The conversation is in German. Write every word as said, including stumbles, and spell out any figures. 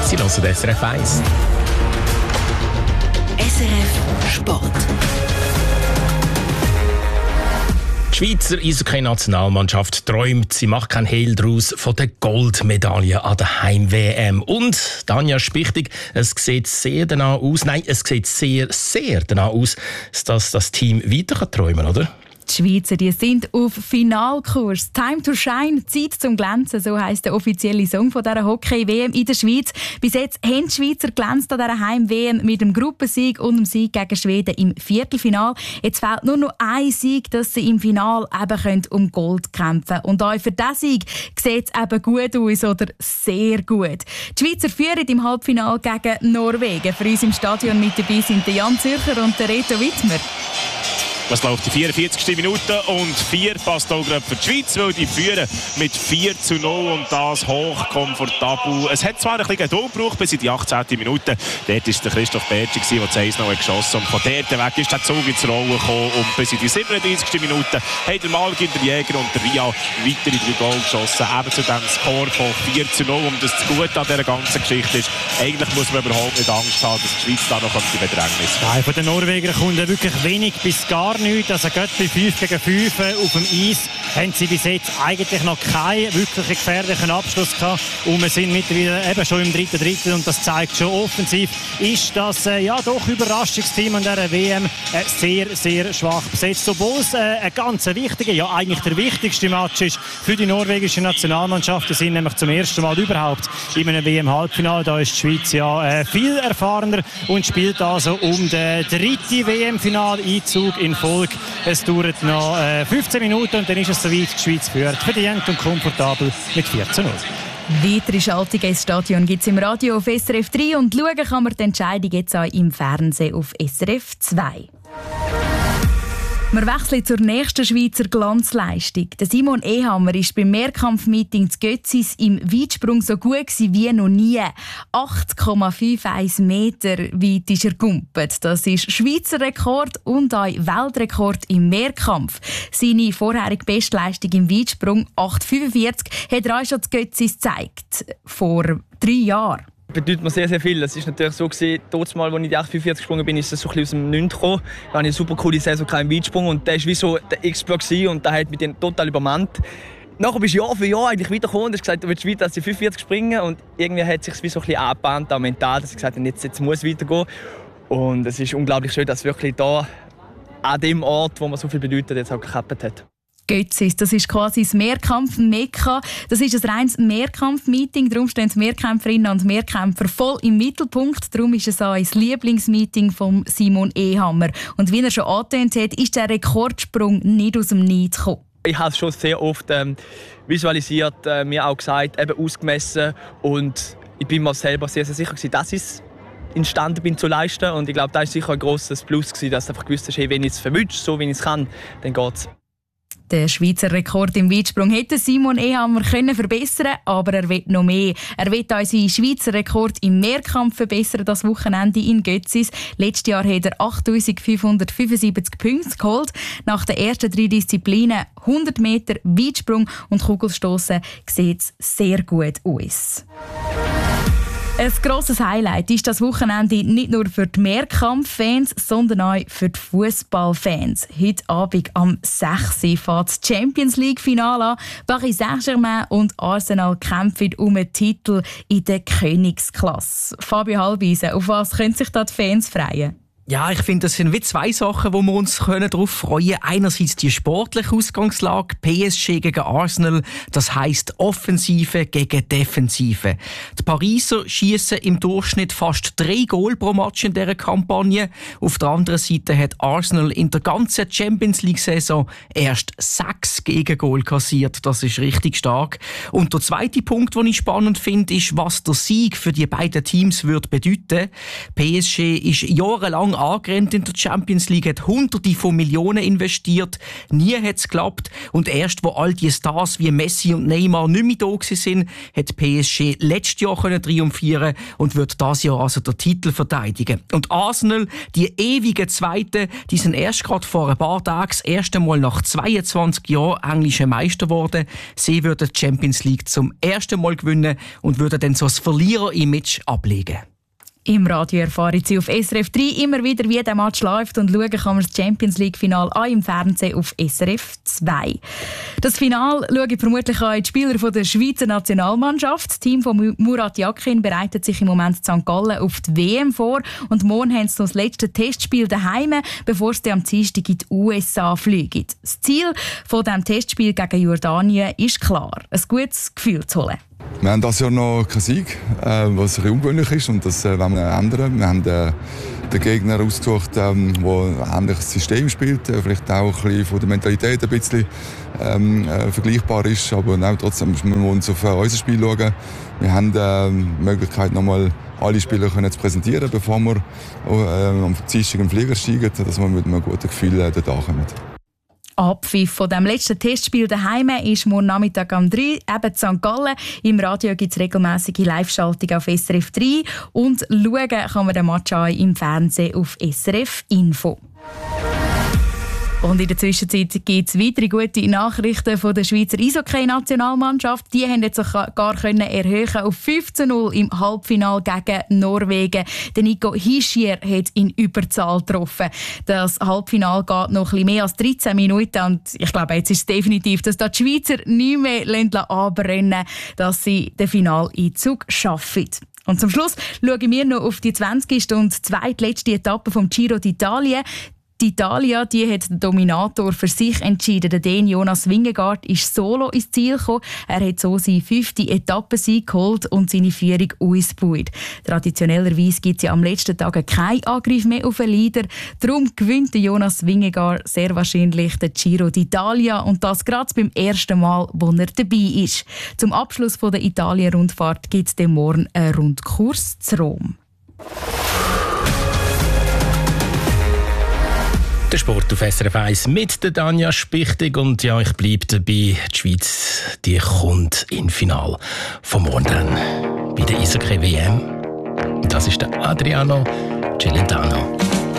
Sie hören S R F eins. S R F Sport. Die Schweizer Eishockey-Nationalmannschaft träumt, sie macht keinen Hehl daraus von der Goldmedaille an der Heim-W M. Und, Tanja Spichtig, es sieht sehr danach aus, nein, es sieht sehr, sehr danach aus, dass das Team weiter träumen kann, oder? Die Schweizer die sind auf Finalkurs. Time to shine, Zeit zum Glänzen, so heisst der offizielle Song von dieser Hockey-W M in der Schweiz. Bis jetzt haben die Schweizer glänzt an dieser Heim-W M mit dem Gruppensieg und dem Sieg gegen Schweden im Viertelfinal. Jetzt fehlt nur noch ein Sieg, dass sie im Finale eben um Gold kämpfen können. Und auch für diesen Sieg sieht es eben gut aus oder sehr gut. Die Schweizer führen im Halbfinale gegen Norwegen. Für uns im Stadion mit dabei sind der Jan Zürcher und der Reto Wittmer. Das läuft die vierundvierzigste Minute und vier passt auch gerade für die Schweiz, weil die führen mit vier zu null und das hochkomfortabel. Es hat zwar ein bisschen Geduld gebraucht bis in die achtzehnte Minute. Dort war der Christoph Bertschi, der das eins noch geschossen hat. Und von dort weg ist der Zug ins Rollen gekommen. Und bis in die siebenunddreißigste Minute haben der Malgin, der Jäger und der Ria weitere drei Goal geschossen. Eben zu diesem Score von vier zu null. Und das Gute an dieser ganzen Geschichte ist, eigentlich muss man überhaupt nicht Angst haben, dass die Schweiz da noch die Bedrängnis kommt. Nein, von den Norwegern kommt wirklich wenig bis gar nichts. Also gerade bei fünf gegen fünf auf dem Eis haben sie bis jetzt eigentlich noch keinen wirklich gefährlichen Abschluss gehabt. Und wir sind mittlerweile eben schon im dritten Drittel und das zeigt schon offensiv, ist das äh, ja doch Überraschungsteam an dieser W M äh, sehr, sehr schwach besetzt. Obwohl es äh, ein ganz wichtiger, ja eigentlich der wichtigste Match ist für die norwegische Nationalmannschaft. Die sind nämlich zum ersten Mal überhaupt in einem W M-Halbfinale. Da ist die Schweiz ja äh, viel erfahrener und spielt also um den dritten W M-Finaleinzug in Folge. Es dauert noch äh, fünfzehn Minuten und dann ist es soweit, die Schweiz führt verdient und komfortabel mit vier zu null. Weitere Schaltungen ins Stadion gibt es im Radio auf S R F drei und schauen kann man die Entscheidung jetzt auch im Fernsehen auf S R F zwei. Wir wechseln zur nächsten Schweizer Glanzleistung. Der Simon Ehammer war beim Mehrkampfmeeting zu Götzis im Weitsprung so gut wie noch nie. acht Komma einundfünfzig Meter weit ist er gegumpelt. Das ist Schweizer Rekord und auch Weltrekord im Mehrkampf. Seine vorherige Bestleistung im Weitsprung, acht Komma fünfundvierzig, hat er auch schon zu Götzis gezeigt. Vor drei Jahren. Das bedeutet mir sehr, sehr viel. Es war natürlich so, gewesen, dort mal, als ich die acht Komma fünfundvierzig gesprungen bin, ist das so ein bisschen aus dem Nichts gekommen. Da hatte ich eine super coole Saison im Weitsprung und der war wie so der Exploit und der hat mich dann total übermannt. Nachher bist du Jahr für Jahr eigentlich wiedergekommen und hast gesagt, du willst weiter als die fünfundvierzig springen und irgendwie hat es sich wie so ein bisschen angebahnt, auch mental, dass ich gesagt habe, jetzt, jetzt muss es weitergehen. Und es ist unglaublich schön, dass es wirklich da an dem Ort, wo man so viel bedeutet, jetzt auch geklappt hat. Götzis, das ist quasi das Mehrkampf-Mekka. Das ist ein reines Mehrkampf-Meeting. Darum stehen die Mehrkämpferinnen und Mehrkämpfer voll im Mittelpunkt. Darum ist es auch ein Lieblingsmeeting von Simon Ehammer. Und wie er schon angetönt hat, ist der Rekordsprung nicht aus dem Nichts gekommen. Ich habe es schon sehr oft ähm, visualisiert, äh, mir auch gesagt, eben ausgemessen. Und ich bin mir selber sehr, sehr sicher gewesen, dass ich es imstande bin zu leisten. Und ich glaube, das war sicher ein grosses Plus gewesen, dass du einfach gewusst hast, hey, wenn ich es verwünsche, so wie ich es kann, dann geht es. Den Schweizer Rekord im Weitsprung hätte Simon Ehammer können verbessern, aber er will noch mehr. Er will auch seinen Schweizer Rekord im Mehrkampf verbessern, das Wochenende in Götzis. Letztes Jahr hat er achttausendfünfhundertfünfundsiebzig Punkte geholt. Nach den ersten drei Disziplinen, hundert Meter Weitsprung und Kugelstossen, sieht es sehr gut aus. Ein grosses Highlight ist das Wochenende nicht nur für die Mehrkampf-Fans, sondern auch für die Fußballfans. Heute Abend am sechs Uhr fährt das Champions League-Finale an. Paris Saint-Germain und Arsenal kämpfen um einen Titel in der Königsklasse. Fabio Halbisen, auf was können sich da die Fans freuen? Ja, ich finde, das sind wie zwei Sachen, wo wir uns darauf freuen können. Einerseits die sportliche Ausgangslage, P S G gegen Arsenal, das heisst Offensive gegen Defensive. Die Pariser schiessen im Durchschnitt fast drei Goal pro Match in dieser Kampagne. Auf der anderen Seite hat Arsenal in der ganzen Champions League-Saison erst sechs Gegengol kassiert. Das ist richtig stark. Und der zweite Punkt, den ich spannend finde, ist, was der Sieg für die beiden Teams würde bedeuten. P S G ist jahrelang angerannt in der Champions League, hat Hunderte von Millionen investiert. Nie hat es geklappt. Und erst, wo all die Stars wie Messi und Neymar nicht mehr da waren, hat P S G letztes Jahr können triumphieren und wird dieses Jahr also den Titel verteidigen. Und Arsenal, die ewigen Zweiten, die sind erst gerade vor ein paar Tagen das erste Mal nach zweiundzwanzig Jahren englische Meister geworden. Sie würden die Champions League zum ersten Mal gewinnen und würden dann so das Verlierer-Image ablegen. Im Radio erfahren Sie auf S R F drei immer wieder, wie der Match läuft, und schauen kann man das Champions League-Final auch im Fernsehen auf S R F zwei. Das Final schauen vermutlich auch die Spieler von der Schweizer Nationalmannschaft. Das Team von Murat Yakin bereitet sich im Moment in Sankt Gallen auf die W M vor und morgen haben sie noch das letzte Testspiel daheim, bevor sie am Dienstag in die U S A fliegen. Das Ziel von diesem Testspiel gegen Jordanien ist klar, ein gutes Gefühl zu holen. Wir haben dieses Jahr noch keinen Sieg, äh, was ein bisschen ungewöhnlich ist, und das äh, wollen wir ändern. Wir haben äh, den Gegner ausgesucht, der ähm, ein ähnliches System spielt, äh, vielleicht auch ein bisschen von der Mentalität ein bisschen ähm, äh, vergleichbar ist, aber nein, trotzdem müssen wir uns auf äh, unser Spiel schauen. Wir haben äh, die Möglichkeit, nochmal alle Spieler können zu präsentieren, bevor wir äh, am Dienstag im Flieger steigen, dass wir mit einem guten Gefühl äh, dort ankommen. Abpfiff von dem letzten Testspiel daheim ist morgen Nachmittag um drei, eben in Sankt Gallen. Im Radio gibt es regelmäßige Live-Schaltung auf S R F drei und schauen kann man den Match auch im Fernsehen auf S R F Info. Und in der Zwischenzeit gibt es weitere gute Nachrichten von der Schweizer Eishockey-Nationalmannschaft. Die haben jetzt sogar können erhöhen auf fünf zu null im Halbfinale gegen Norwegen. Der Nico Hischier hat in Überzahl getroffen. Das Halbfinale geht noch ein bisschen mehr als dreizehn Minuten und ich glaube, jetzt ist es definitiv, dass da die Schweizer nicht mehr anbrennen, dass sie den Finaleinzug schaffen. Und zum Schluss schauen wir noch auf die zwanzigste und zweitletzte Etappe vom Giro d'Italia. Die Italia, die hat den Dominator für sich entschieden. Der Dän Jonas Vingegaard ist solo ins Ziel gekommen. Er hat so seine fünfte Etappensieg geholt und seine Führung ausgebaut. Traditionellerweise gibt es ja am letzten Tag keinen Angriff mehr auf einen Leader. Darum gewinnt der Jonas Vingegaard sehr wahrscheinlich den Giro d'Italia und das gerade beim ersten Mal, wo er dabei ist. Zum Abschluss von der Italien-Rundfahrt gibt es morgen einen Rundkurs zu Rom. Der Sport auf S R F eins mit der Danja Spichtig. Und ja, ich bleibe dabei. Die Schweiz, die kommt im Finale von morgen dann bei der Eishockey W M. Das ist der Adriano Celentano.